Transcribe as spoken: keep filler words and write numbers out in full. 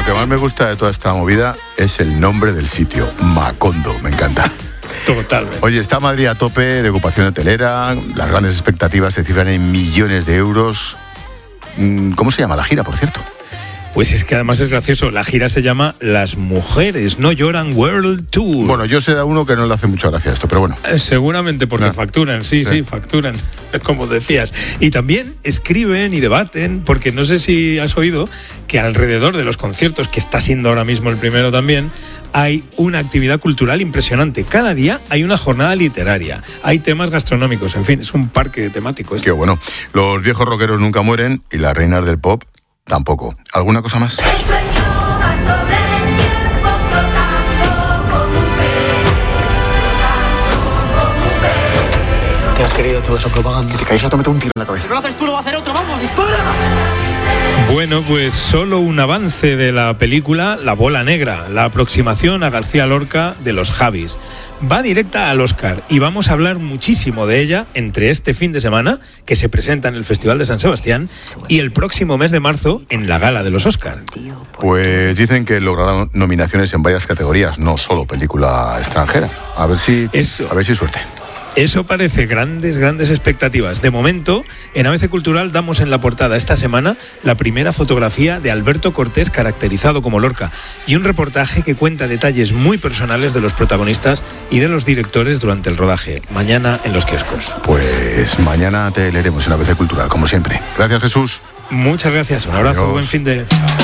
que más me gusta de toda esta movida es el nombre del sitio, Macondo, me encanta. Totalmente. Oye, está Madrid a tope de ocupación hotelera, las grandes expectativas se cifran en millones de euros. ¿Cómo se llama la gira, por cierto? Pues es que además es gracioso, la gira se llama Las Mujeres No Lloran World Tour. Bueno, yo sé de uno que no le hace mucha gracia esto, pero bueno. Eh, seguramente porque no. facturan, sí, sí, sí, facturan, como decías. Y también escriben y debaten, porque no sé si has oído que alrededor de los conciertos, que está siendo ahora mismo el primero también, hay una actividad cultural impresionante. Cada día hay una jornada literaria, hay temas gastronómicos, en fin, es un parque temático. Qué bueno. Los viejos rockeros nunca mueren y las reinas del pop tampoco. ¿Alguna cosa más? Te has querido toda esa propaganda. Que te caes a tomarte un tiro en la cabeza. Si no lo haces tú, lo va a hacer otro. ¡Vamos, dispara! Bueno, pues solo un avance de la película La Bola Negra, la aproximación a García Lorca de los Javis. Va directa al Oscar y vamos a hablar muchísimo de ella entre este fin de semana, que se presenta en el Festival de San Sebastián, y el próximo mes de marzo en la Gala de los Oscar. Pues dicen que logrará nominaciones en varias categorías, no solo película extranjera. A ver si, Eso. a ver si suerte. Eso parece, grandes, grandes expectativas. De momento, en A B C Cultural damos en la portada esta semana la primera fotografía de Alberto Cortés caracterizado como Lorca y un reportaje que cuenta detalles muy personales de los protagonistas y de los directores durante el rodaje. Mañana en los kioscos. Pues mañana te leeremos en A B C Cultural, como siempre. Gracias, Jesús. Muchas gracias, un abrazo, Adiós. buen fin de... Chao.